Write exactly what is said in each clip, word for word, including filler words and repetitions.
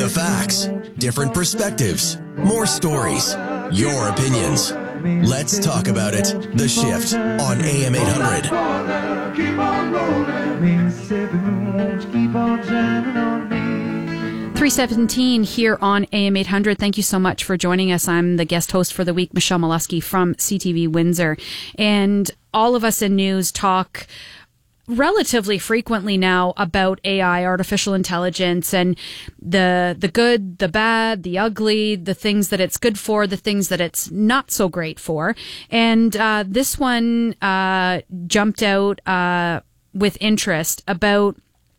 the facts, different perspectives, more stories, your opinions. Let's talk about it. The Shift on A M eight hundred. Keep on rolling. Mississippi moons keep on shining on me. three seventeen here on A M eight hundred. Thank you so much for joining us. I'm the guest host for the week, Michelle Molesky from C T V Windsor. And all of us in news talk relatively frequently now about A I, artificial intelligence, and the the good, the bad, the ugly, the things that it's good for, the things that it's not so great for. And uh, this one uh, jumped out uh, with interest about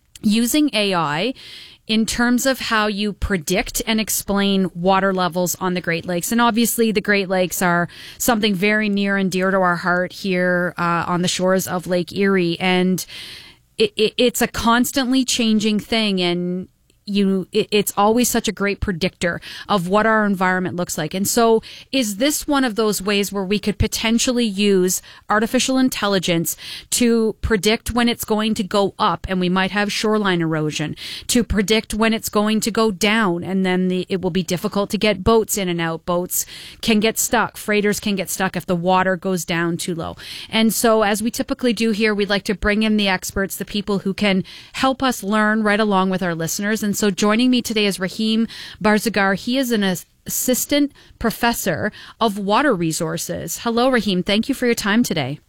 using A I in terms of how you predict and explain water levels on the Great Lakes. And obviously the Great Lakes are something very near and dear to our heart here uh, on the shores of Lake Erie. And it, it, it's a constantly changing thing. And you, it, it's always such a great predictor of what our environment looks like. And so is this one of those ways where we could potentially use artificial intelligence to predict when it's going to go up and we might have shoreline erosion, to predict when it's going to go down and then the, it will be difficult to get boats in and out. Boats can get stuck. Freighters can get stuck if the water goes down too low. And so as we typically do here, we'd like to bring in the experts, the people who can help us learn right along with our listeners. And so joining me today is Rahim Barzagar. He is an assistant professor of water resources. Hello, Rahim. Thank you for your time today.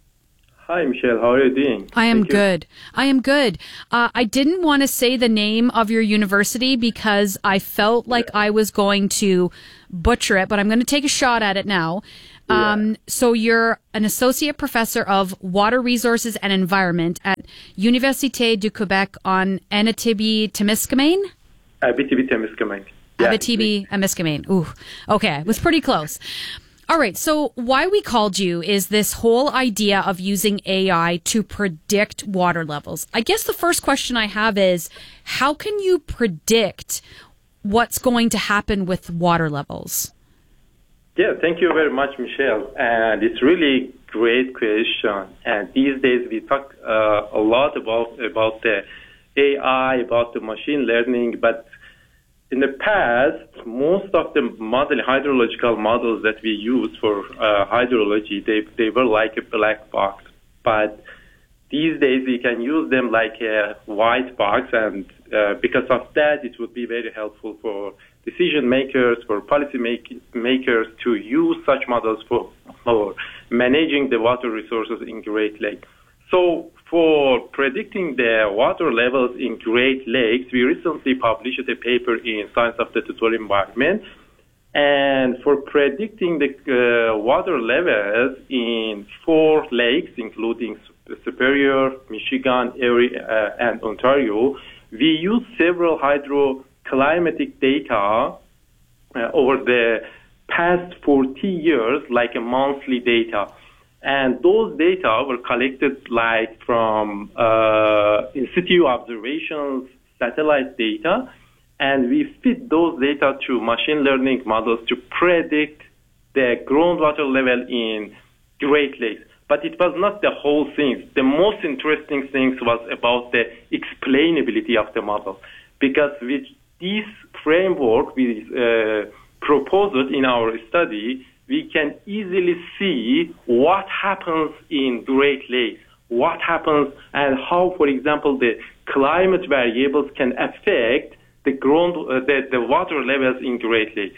Hi, Michelle. How are you doing? I am Thank you. good. I am good. Uh, I didn't want to say the name of your university because I felt like yeah. I was going to butcher it, but I'm going to take a shot at it now. Um, yeah. So you're an associate professor of water resources and environment at Université du Québec en Abitibi-Témiscamingue? Abitibi-Témiscamingue. Yeah. Abitibi-Témiscamingue. Ooh, okay. It was pretty close. All right. So why we called you is this whole idea of using A I to predict water levels. I guess the first question I have is, how can you predict what's going to happen with water levels? Yeah, thank you very much, Michelle. And it's really great question. And these days we talk uh, a lot about about the A I, about the machine learning. But in the past, most of the model hydrological models that we use for uh, hydrology, they they were like a black box. But these days we can use them like a white box, and uh, because of that, it would be very helpful for decision makers, for policy make, makers to use such models for, for managing the water resources in Great Lakes. So for predicting the water levels in Great Lakes, we recently published a paper in Science of the Total Environment. And for predicting the uh, water levels in four lakes, including Superior, Michigan, Erie, uh, and Ontario, we use several hydroclimatic data uh, over the past forty years, like a monthly data. And those data were collected like from uh, in situ observations, satellite data, and we fit those data to machine learning models to predict the groundwater level in Great Lakes. But it was not the whole thing. The most interesting thing was about the explainability of the model, because with this framework we uh, proposed in our study, we can easily see what happens in Great Lakes, what happens and how, for example, the climate variables can affect the ground, uh, the, the water levels in Great Lakes.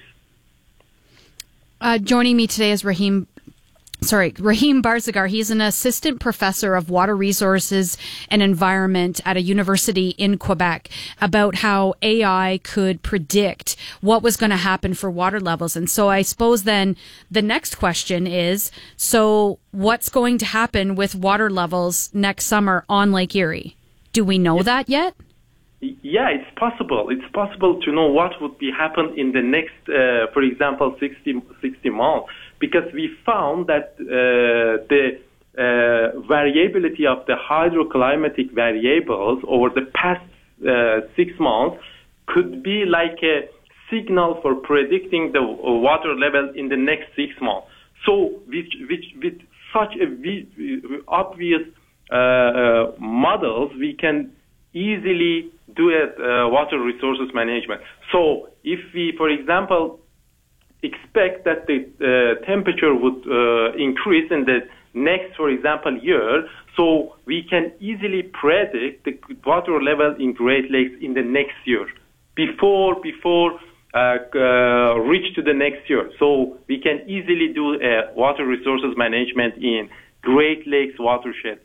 Uh, joining me today is Rahim Sorry, Rahim Barzagar. He's an assistant professor of water resources and environment at a university in Quebec, about how A I could predict what was going to happen for water levels. And so I suppose then the next question is, so what's going to happen with water levels next summer on Lake Erie? Do we know that yet? Yeah, it's possible. It's possible to know what would be happen in the next, uh, for example, sixty, sixty months. Because we found that uh, the uh, variability of the hydroclimatic variables over the past uh, six months could be like a signal for predicting the water level in the next six months. So with, with, with such a obvious uh, uh, models, we can easily do a uh, water resources management. So if we, for example, expect that the uh, temperature would uh, increase in the next, for example, year, so we can easily predict the water level in Great Lakes in the next year before before uh, uh, reach to the next year. So we can easily do uh, water resources management in Great Lakes watersheds.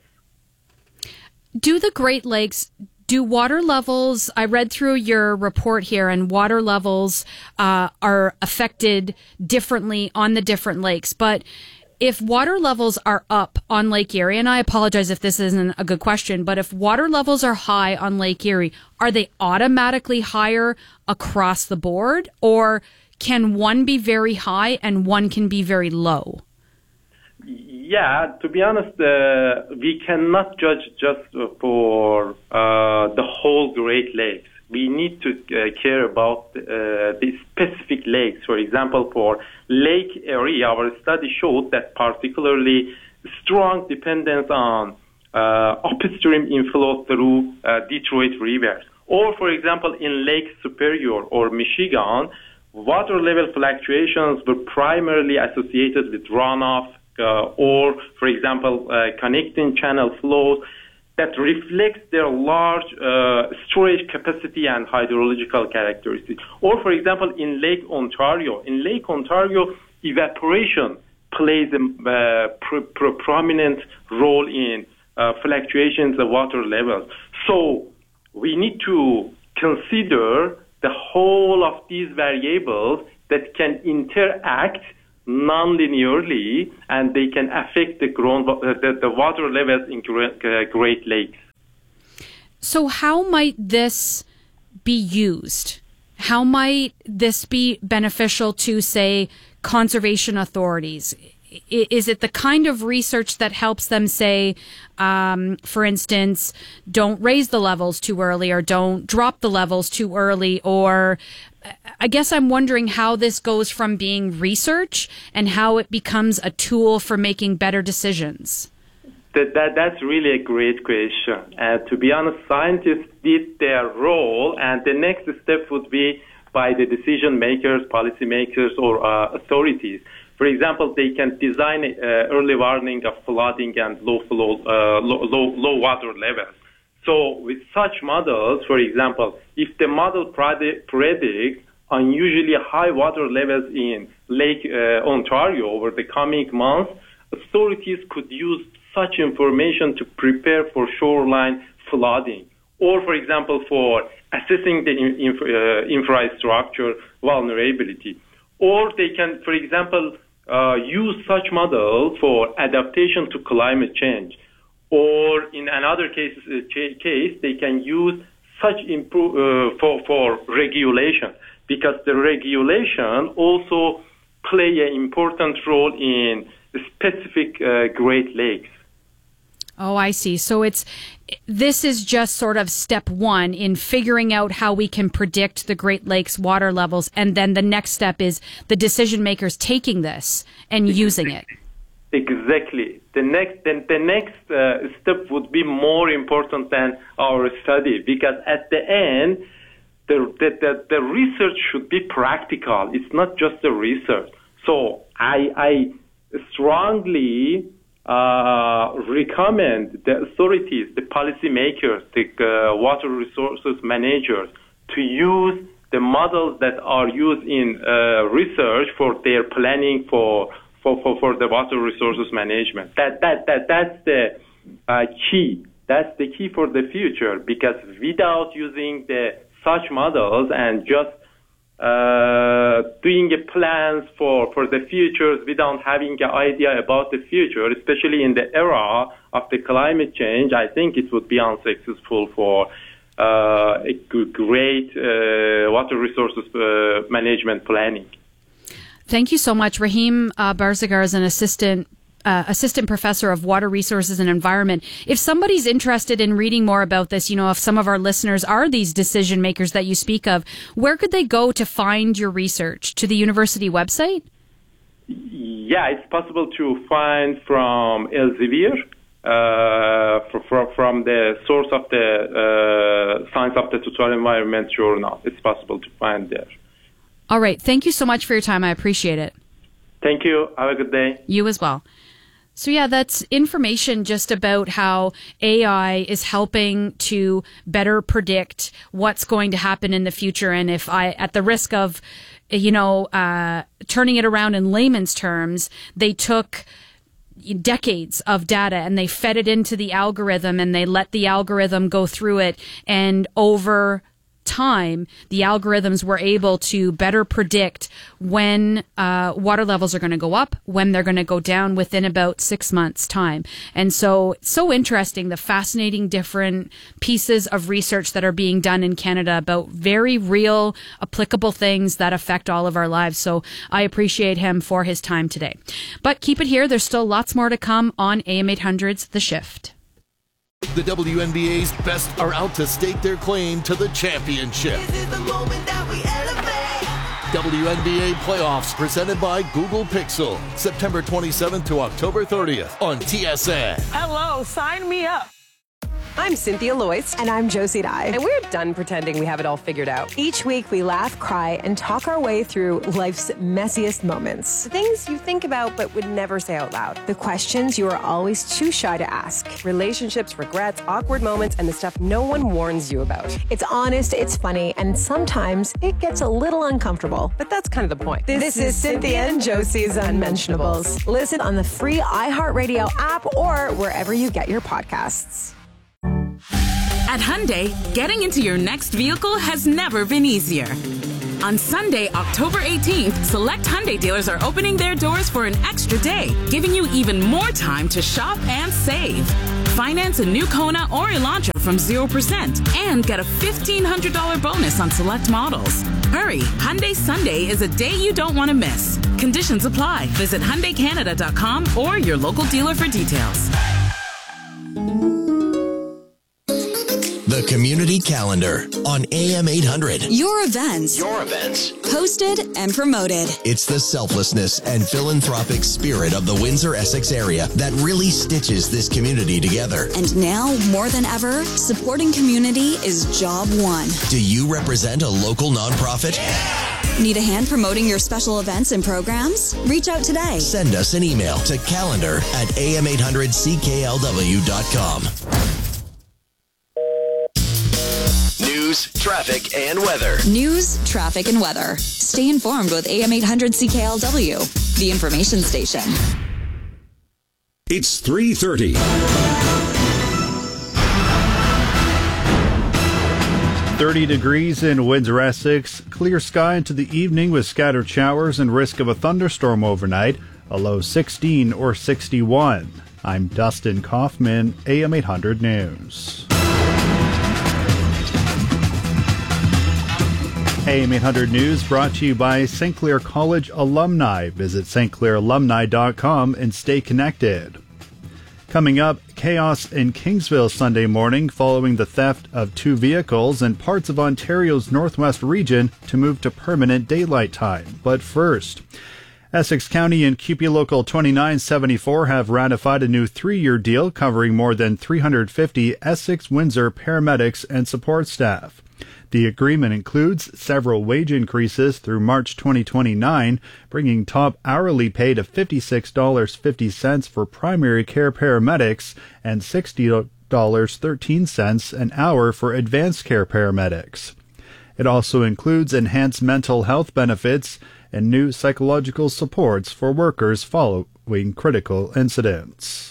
Do the Great Lakes, do water levels, I read through your report here, and water levels uh, are affected differently on the different lakes, but if water levels are up on Lake Erie, and I apologize if this isn't a good question, but if water levels are high on Lake Erie, are they automatically higher across the board, or can one be very high and one can be very low? Yeah, to be honest, uh, we cannot judge just for uh, the whole Great Lakes. We need to uh, care about uh, the specific lakes. For example, for Lake Erie, our study showed that particularly strong dependence on uh, upstream inflow through uh, Detroit rivers. Or, for example, in Lake Superior or Michigan, water level fluctuations were primarily associated with runoff uh, or, for example, uh, connecting channel flows that reflects their large uh, storage capacity and hydrological characteristics. Or, for example, in Lake Ontario. In Lake Ontario, evaporation plays a uh, pr- pr- prominent role in uh, fluctuations of water levels. So we need to consider the whole of these variables that can interact non-linearly, and they can affect the, ground, uh, the, the water levels in uh, Great Lakes. So how might this be used? How might this be beneficial to, say, conservation authorities? Is it the kind of research that helps them say, um, for instance, don't raise the levels too early or don't drop the levels too early? Or I guess I'm wondering how this goes from being research and how it becomes a tool for making better decisions. That, that That's really a great question. And to be honest, scientists did their role, and the next step would be by the decision makers, policy makers, or uh, authorities. For example, they can design uh, early warning of flooding and low flow, uh, low, low, low water levels. So with such models, for example, if the model predict, predicts unusually high water levels in Lake uh, Ontario over the coming months, authorities could use such information to prepare for shoreline flooding, or, for example, for assessing the inf- uh, infrastructure vulnerability. Or they can, for example, uh, use such models for adaptation to climate change. Or in another case, uh, ch- case they can use such improve, uh, for, for regulation, because the regulation also play an important role in specific uh, Great Lakes. Oh, I see. So it's this is just sort of step one in figuring out how we can predict the Great Lakes water levels, and then the next step is the decision makers taking this and using it. Exactly. The next, the, the next uh, step would be more important than our study, because at the end, the, the, the, the research should be practical. It's not just the research. So I, I strongly uh, recommend the authorities, the policymakers, the uh, water resources managers to use the models that are used in uh, research for their planning for For, for, for the water resources management. That that that that's the uh, key. That's the key for the future, because without using the such models and just uh, doing a plans for, for the future without having an idea about the future, especially in the era of the climate change, I think it would be unsuccessful for uh, a great uh, water resources uh, management planning. Thank you so much. Rahim uh, Barzagar is an assistant uh, assistant professor of water resources and environment. If somebody's interested in reading more about this, you know, if some of our listeners are these decision makers that you speak of, where could they go to find your research? To the university website? Yeah, it's possible to find from Elsevier, uh, from, from the source of the uh, Science of the Total Environment journal. It's possible to find there. All right. Thank you so much for your time. I appreciate it. Thank you. Have a good day. You as well. So yeah, that's information just about how A I is helping to better predict what's going to happen in the future. And if I, at the risk of, you know, uh, turning it around in layman's terms, they took decades of data and they fed it into the algorithm and they let the algorithm go through it, and over time the algorithms were able to better predict when uh, water levels are going to go up, when they're going to go down within about six months time. And so it's so interesting, the fascinating different pieces of research that are being done in Canada about very real applicable things that affect all of our lives. So I appreciate him for his time today. But keep it here, there's still lots more to come on A M eight hundred's The Shift. The W N B A's best are out to stake their claim to the championship. This is the moment that we elevate. W N B A playoffs presented by Google Pixel, September twenty-seventh to October thirtieth on T S N. Hello, sign me up. I'm Cynthia Loyce. And I'm Josie Dye. And we're done pretending we have it all figured out. Each week we laugh, cry, and talk our way through life's messiest moments. The things you think about but would never say out loud. The questions you are always too shy to ask. Relationships, regrets, awkward moments, and the stuff no one warns you about. It's honest, it's funny, and sometimes it gets a little uncomfortable. But that's kind of the point. This, this is Cynthia and Josie's Unmentionables. Listen on the free iHeartRadio app or wherever you get your podcasts. At Hyundai, getting into your next vehicle has never been easier. On Sunday, October eighteenth, select Hyundai dealers are opening their doors for an extra day, giving you even more time to shop and save. Finance a new Kona or Elantra from zero percent and get a fifteen hundred dollars bonus on select models. Hurry, Hyundai Sunday is a day you don't want to miss. Conditions apply. Visit Hyundai Canada dot com or your local dealer for details. The Community Calendar on A M eight hundred. Your events. Your events. Hosted and promoted. It's the selflessness and philanthropic spirit of the Windsor-Essex area that really stitches this community together. And now, more than ever, supporting community is job one. Do you represent a local nonprofit? Yeah! Need a hand promoting your special events and programs? Reach out today. Send us an email to calendar at a m eight hundred c k l w dot com. News, traffic, and weather. News, traffic, and weather. Stay informed with A M eight hundred C K L W, the information station. It's three thirty. thirty degrees in Windsor-Essex. Clear sky into the evening with scattered showers and risk of a thunderstorm overnight. A low sixteen or sixty-one. I'm Dustin Kaufman, A M eight hundred News. A M eight hundred News brought to you by Saint Clair College alumni. Visit s t clair alumni dot com and stay connected. Coming up, chaos in Kingsville Sunday morning following the theft of two vehicles and parts of Ontario's northwest region to move to permanent daylight time. But first, Essex County and C U P E Local twenty-nine seventy-four have ratified a new three-year deal covering more than three hundred fifty Essex-Windsor paramedics and support staff. The agreement includes several wage increases through March twenty twenty-nine, bringing top hourly pay to fifty-six dollars and fifty cents for primary care paramedics and sixty dollars and thirteen cents an hour for advanced care paramedics. It also includes enhanced mental health benefits and new psychological supports for workers following critical incidents.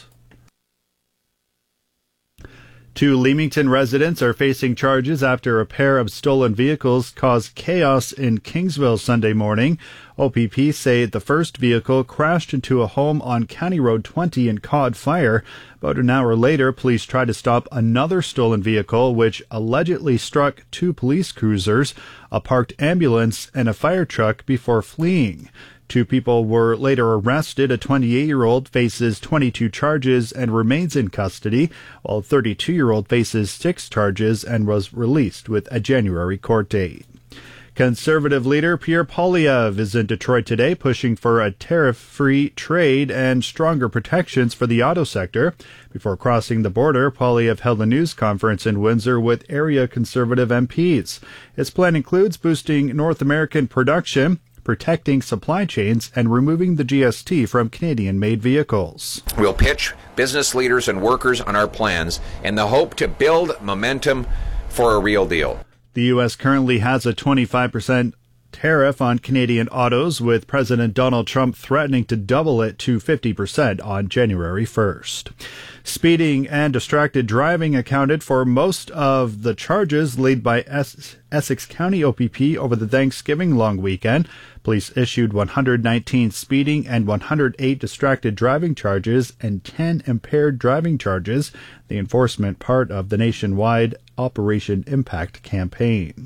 Two Leamington residents are facing charges after a pair of stolen vehicles caused chaos in Kingsville Sunday morning. O P P say the first vehicle crashed into a home on County Road twenty and caught fire. About an hour later, police tried to stop another stolen vehicle, which allegedly struck two police cruisers, a parked ambulance, and a fire truck before fleeing. Two people were later arrested. A twenty-eight-year-old faces twenty-two charges and remains in custody, while a thirty-two-year-old faces six charges and was released with a January court date. Conservative leader Pierre Poilievre is in Detroit today, pushing for a tariff-free trade and stronger protections for the auto sector. Before crossing the border, Poilievre held a news conference in Windsor with area Conservative M Ps. His plan includes boosting North American production, protecting supply chains, and removing the G S T from Canadian-made vehicles. We'll pitch business leaders and workers on our plans in the hope to build momentum for a real deal. The U S currently has a twenty-five percent tariff on Canadian autos, with President Donald Trump threatening to double it to fifty percent on January first. Speeding and distracted driving accounted for most of the charges laid by es- Essex County O P P over the Thanksgiving long weekend. Police issued one hundred nineteen speeding and one hundred eight distracted driving charges and ten impaired driving charges, the enforcement part of the nationwide Operation Impact campaign.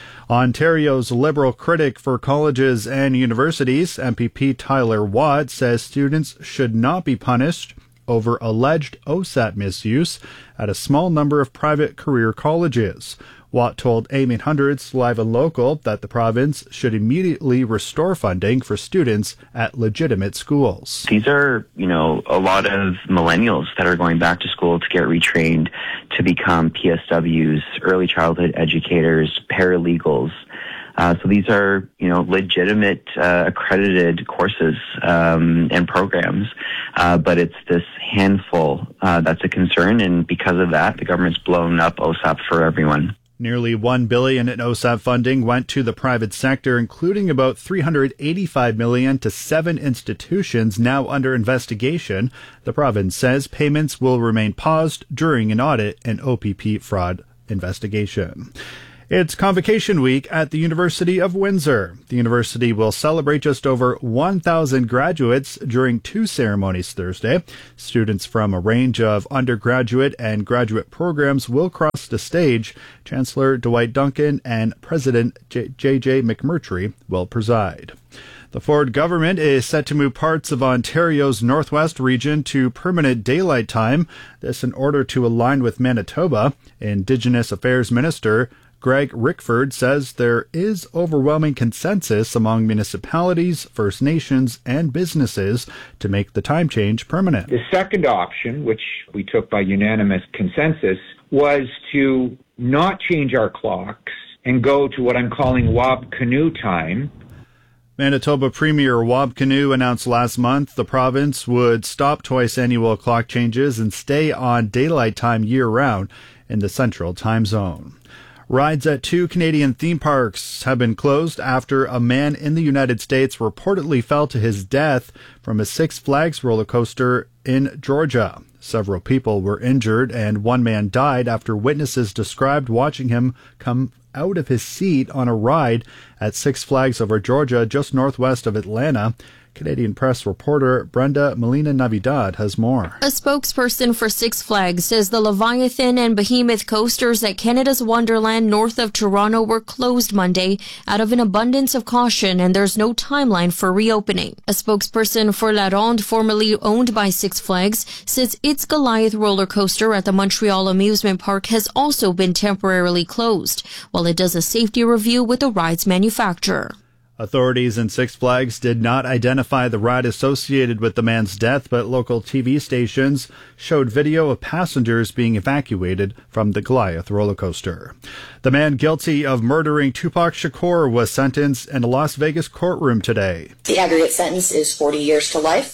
Ontario's Liberal critic for colleges and universities, M P P Tyler Watt, says students should not be punished over alleged O S A T misuse at a small number of private career colleges. Watt told A M eight hundred's Live and Local that the province should immediately restore funding for students at legitimate schools. These are, you know, a lot of millennials that are going back to school to get retrained to become P S Ws, early childhood educators, paralegals. Uh, so these are, you know, legitimate, uh, accredited courses um, and programs, uh, but it's this handful uh, that's a concern, and because of that, the government's blown up O S A P for everyone. Nearly one billion dollars in O S A P funding went to the private sector, including about three hundred eighty-five million dollars to seven institutions now under investigation. The province says payments will remain paused during an audit and O P P fraud investigation. It's Convocation Week at the University of Windsor. The university will celebrate just over one thousand graduates during two ceremonies Thursday. Students from a range of undergraduate and graduate programs will cross the stage. Chancellor Dwight Duncan and President J J McMurtry will preside. The Ford government is set to move parts of Ontario's northwest region to permanent daylight time. This in order to align with Manitoba. Indigenous Affairs Minister Greg Rickford says there is overwhelming consensus among municipalities, First Nations, and businesses to make the time change permanent. The second option, which we took by unanimous consensus, was to not change our clocks and go to what I'm calling W A B canoe time. Manitoba Premier Wab Kinew announced last month the province would stop twice annual clock changes and stay on daylight time year-round in the Central Time Zone. Rides at two Canadian theme parks have been closed after a man in the United States reportedly fell to his death from a Six Flags roller coaster in Georgia. Several people were injured and one man died after witnesses described watching him come out of his seat on a ride at Six Flags over Georgia, just northwest of Atlanta. Canadian Press reporter Brenda Molina Navidad has more. A spokesperson for Six Flags says the Leviathan and Behemoth coasters at Canada's Wonderland north of Toronto were closed Monday out of an abundance of caution, and there's no timeline for reopening. A spokesperson for La Ronde, formerly owned by Six Flags, says its Goliath roller coaster at the Montreal Amusement Park has also been temporarily closed, while it does a safety review with the ride's manufacturer. Authorities in Six Flags did not identify the ride associated with the man's death, but local T V stations showed video of passengers being evacuated from the Goliath roller coaster. The man guilty of murdering Tupac Shakur was sentenced in a Las Vegas courtroom today. The aggregate sentence is forty years to life.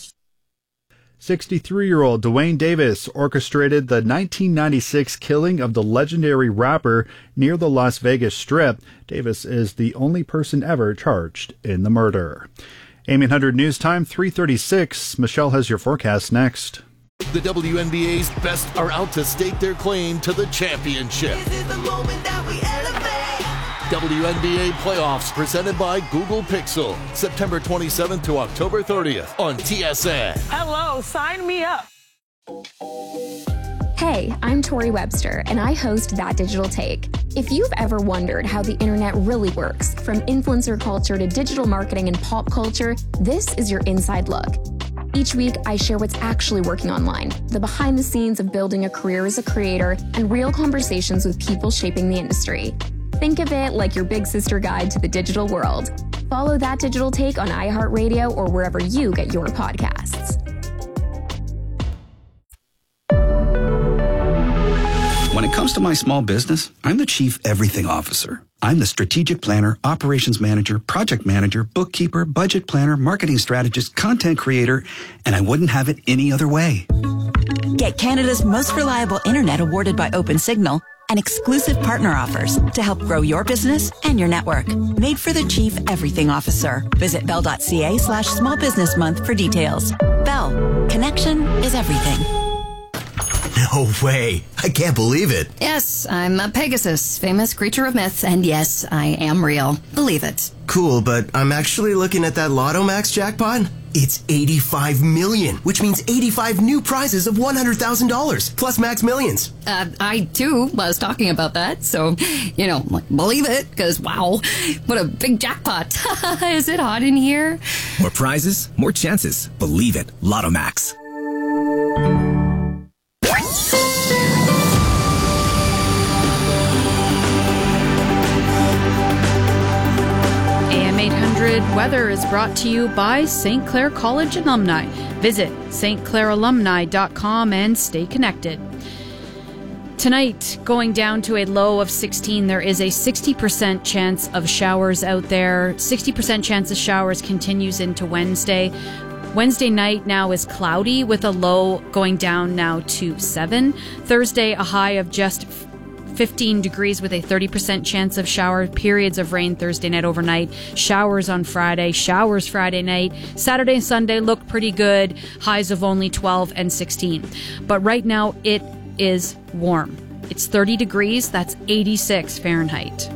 sixty-three-year-old Dwayne Davis orchestrated the nineteen ninety-six killing of the legendary rapper near the Las Vegas Strip. Davis is the only person ever charged in the murder. A M eight hundred News Time, three thirty-six. Michelle has your forecast next. The W N B A's best are out to stake their claim to the championship. This is the moment that we elevate. W N B A playoffs presented by Google Pixel, September twenty-seventh to October thirtieth on T S N. Hello, sign me up. Hey, I'm Tori Webster, and I host That Digital Take. If you've ever wondered how the internet really works, from influencer culture to digital marketing and pop culture, this is your inside look. Each week, I share what's actually working online, the behind the scenes of building a career as a creator, and real conversations with people shaping the industry. Think of it like your big sister guide to the digital world. Follow That Digital Take on iHeartRadio or wherever you get your podcasts. When it comes to my small business, I'm the Chief Everything Officer. I'm the strategic planner, operations manager, project manager, bookkeeper, budget planner, marketing strategist, content creator, and I wouldn't have it any other way. Get Canada's most reliable internet awarded by OpenSignal and exclusive partner offers to help grow your business and your network. Made for the Chief Everything Officer. Visit bell.ca slash small business month for details. Bell. Connection is everything. No way. I can't believe it. Yes, I'm a Pegasus, famous creature of myth, and yes, I am real. Believe it. Cool, but I'm actually looking at that Lotto Max jackpot. It's eighty-five million, which means eighty-five new prizes of one hundred thousand dollars, plus Max Millions. Uh, I, too, was talking about that, so, you know, believe it, because, wow, what a big jackpot. Is it hot in here? More prizes, more chances. Believe it. Lotto Max. A M eight hundred Weather is brought to you by Saint Clair College alumni. Visit s t clair alumni dot com and stay connected. Tonight, going down to a low of sixteen, there is a sixty percent chance of showers out there. sixty percent chance of showers continues into Wednesday. Wednesday night now is cloudy with a low going down now to seven. Thursday, a high of just fifteen degrees with a thirty percent chance of shower. Periods of rain Thursday night overnight. Showers on Friday. Showers Friday night. Saturday and Sunday look pretty good. Highs of only twelve and sixteen. But right now it is warm. It's thirty degrees. That's eighty-six Fahrenheit.